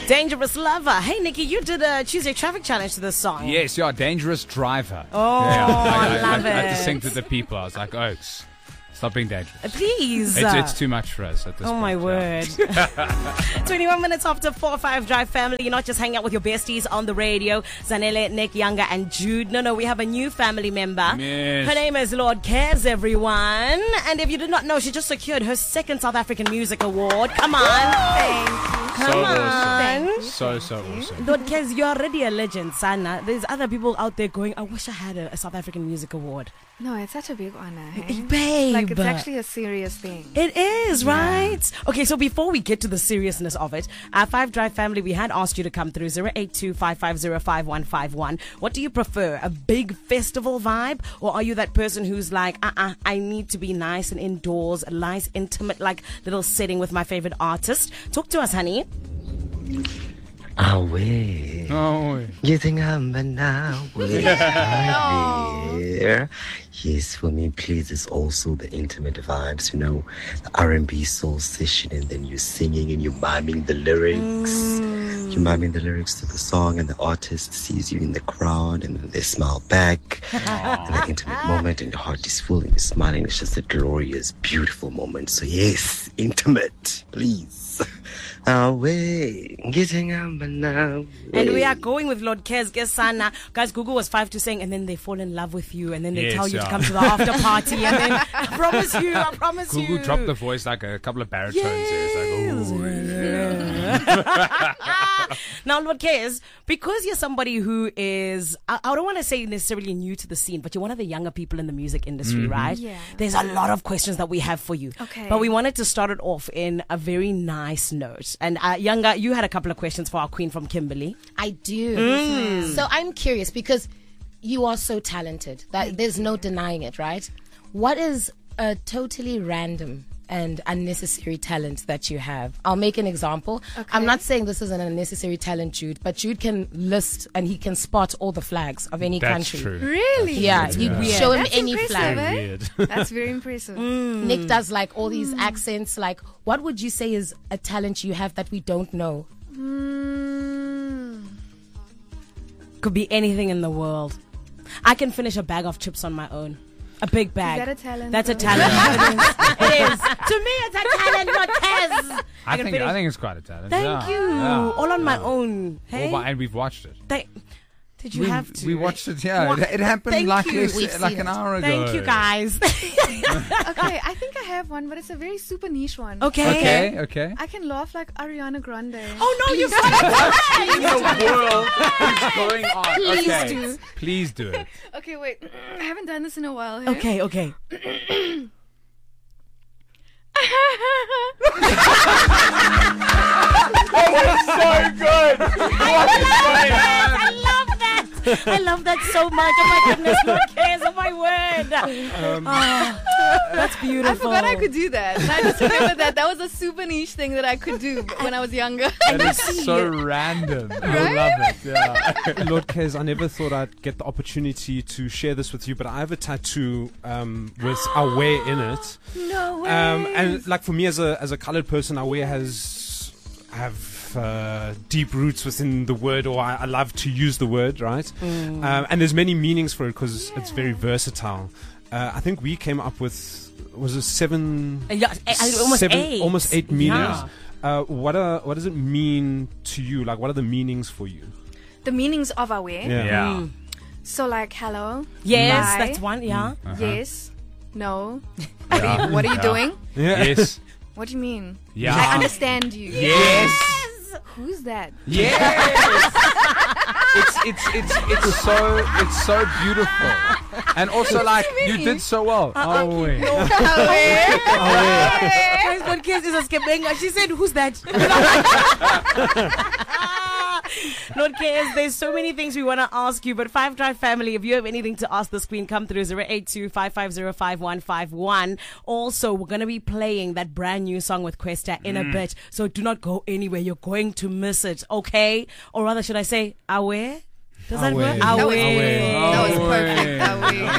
Dangerous Lover. Hey, Nikki, you did a Choose Your Traffic challenge to this song. Yes, you're a dangerous driver. Oh, I love I had to it. sing to the people. I was like, Oaks, stop being dangerous. Please. It's too much for us at this point. Oh, my word. 21 minutes after 4-5 Drive family. You're not just hanging out with your besties on the radio. Zanele, Nick, Younger, and Jude. No, we have a new family member. Yes. Her name is Lord Kez, everyone. And if you did not know, she just secured her second South African Music Award. Come on. Thank you. Come on. Thank you. So awesome. Lord Kez, you're already a legend, Sana. There's other people out there going, I wish I had a South African Music Award. No, it's such a big honor. Hey? Babe. Like, it's actually a serious thing. It is, right? Okay, so before we get to the seriousness of it, our 5 Drive family, we had asked you to come through 082-550-5151. What do you prefer, a big festival vibe? Or are you that person who's like, I need to be nice and indoors, a nice, intimate, like little setting with my favorite artist? Talk to us, honey. Away. Oh, Getting humble now. There. Yes, for me, please, it's also the intimate vibes, you know, the R&B soul session, and then you're singing and you're miming the lyrics. You're miming the lyrics to the song, and the artist sees you in the crowd, and then they smile back. And the intimate moment, and your heart is full, and you're smiling. It's just a glorious, beautiful moment. So yes, intimate, please. Away, getting humble now. And we are going with Lord Kez, guess Sana. Guys, Google was 5 to saying, and then they fall in love with you, and then they Yes, tell you to yeah. come to the after party, and then I promise you. Google dropped the voice like a couple of baritones there. It's like, Now, Lord Kez, because you're somebody who is, I don't want to say necessarily new to the scene, but you're one of the younger people in the music industry, right? Yeah. There's a lot of questions that we have for you. Okay. But we wanted to start it off in a very nice note. And Younger, you had a couple of questions for our queen from Kimberley. I do. So I'm curious because you are so talented that there's no denying it, right? What is a totally random and unnecessary talent that you have? I'll make an example. Okay. I'm not saying this is an unnecessary talent, Jude, but Jude can list and he can spot all the flags of any that's country. true. Really? Yeah, you show him That's any impressive, flag. eh? Weird. That's very impressive. Nick does like all these accents. Like, what would you say is a talent you have that we don't know? Could be anything in the world. I can finish a bag of chips on my own. A big bag. Is that a talent? That's a though? talent. It is. To me, it's a talent, not Kez. I can think finish- it's quite a talent. Thank yeah. you. Yeah. All on my own. Hey, And we've watched it. did you have to? We watched it. Yeah, What? it happened Thank like you. We've like seen an it. hour ago. Thank you, guys. Okay, I think I have one, but it's a very super niche one. Okay. Okay. I can laugh like Ariana Grande. Oh no, you got In the world is going on? Please Okay. do. Please do it. Okay, wait. I haven't done this in a while. Hey? Okay. So good. I love that so much. Oh my goodness, Lord Kez, oh my word. That's beautiful. I forgot I could do that. And I just remembered that was a super niche thing that I could do when I was younger. That is so random. I love it. Yeah. Lord Kez, I never thought I'd get the opportunity to share this with you, but I have a tattoo with Aware in it. No way. And like for me as a colored person, Aware have deep roots within the word, or I love to use the word, right? And there's many meanings for it because it's very versatile. I think we came up with, was it almost eight meanings. Yeah. What does it mean to you? Like, what are the meanings for you? The meanings of aware. Yeah. So like hello. Yes, Bye. that's one, yeah. Yes. No. Yeah. What are you Yeah. doing? Yes. What do you mean? Yeah. I understand you. Yes. Who's that? Yes. it's so beautiful, and also like you did so well. Oh wait. Guys, Lord Kez is a skipping. She said, who's that? Lord Kez, there's so many things we want to ask you, but 5 Drive family, if you have anything to ask this queen, come through 082-550-5151. Also, we're going to be playing that brand new song with Questa in a bit, so do not go anywhere. You're going to miss it, okay? Or rather, should I say, aware? Does that work? Aware. That was perfect. Aware.